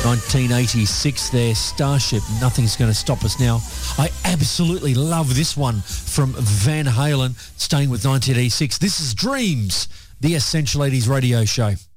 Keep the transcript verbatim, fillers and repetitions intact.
nineteen eighty-six there, Starship, Nothing's Going to Stop Us Now. I absolutely love this one from Van Halen, staying with nineteen eighty-six. This is Dreams, the Essential eighties radio show.